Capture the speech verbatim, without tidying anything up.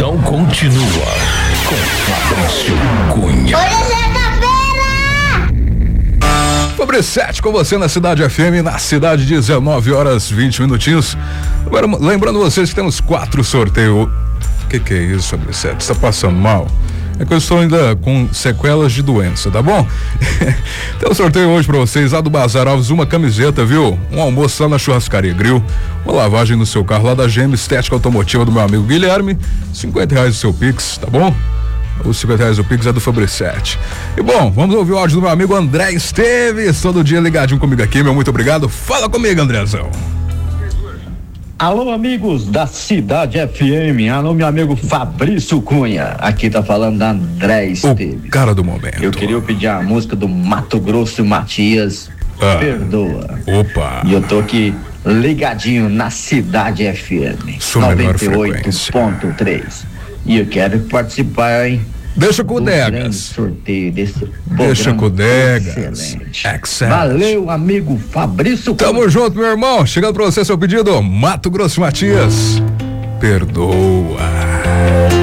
Moção continua com Fabrício Cunha. Hoje é sexta-feira! Fabrício sete com você na Cidade F M, na cidade, dezenove horas vinte minutinhos. Agora, lembrando vocês que temos quatro sorteios. O que que é isso, Fabrício sete? Você tá passando mal? É que eu estou ainda com sequelas de doença, tá bom? Tem um sorteio hoje pra vocês lá do Bazar Alves, uma camiseta, viu? Um almoço lá na Churrascaria Grill, uma lavagem no seu carro lá da G M Estética Automotiva do meu amigo Guilherme, cinquenta reais o seu Pix, tá bom? Os cinquenta reais do Pix é do Fabrício sete. E bom, vamos ouvir o áudio do meu amigo André Esteves, todo dia ligadinho comigo aqui, meu muito obrigado. Fala comigo, Andrezão. Alô, amigos da Cidade F M, alô, meu amigo Fabrício Cunha, aqui tá falando da André Esteves. O cara do momento. Eu queria pedir a música do Mato Grosso Matias, ah, Perdoa. Opa. E eu tô aqui ligadinho na Cidade F M, noventa e oito ponto três. E eu quero participar, hein? Deixa com o Degas. Sorteio desse Deixa com o Degas. Excelente. Excelente. Valeu, amigo Fabrício. Tamo junto, meu irmão. Chegando pra você seu pedido, Mato Grosso Matias. Perdoa.